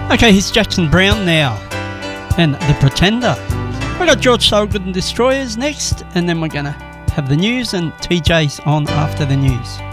Okay, here's Jackson Browne now and The Pretender. We've got George Thorogood and Destroyers next, and then we're going to have the news, and TJ's on after the news.